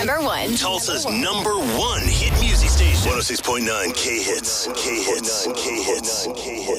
number one. Tulsa's number one hit music station. 106.9 K-Hits. K-Hits. K-Hits. K-Hits.